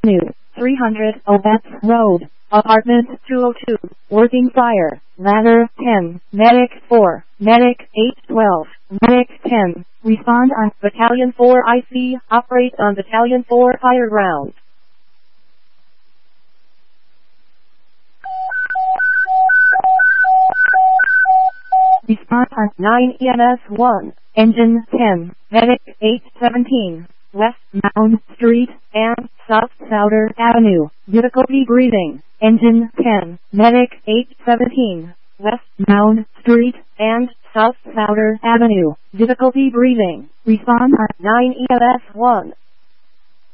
Avenue, 300 Ovets Road, Apartment 202, Working Fire, Ladder 10, Medic 4, Medic 812, Medic 10, respond on Battalion 4 IC, operate on Battalion 4 fire ground. Response on 9 EMS 1, Engine 10, Medic 817, West Mound Street and South Souder Avenue, difficulty breathing, Engine 10, Medic 817, West Mound Street and South Souder Avenue, difficulty breathing, respond on 9 EMS 1.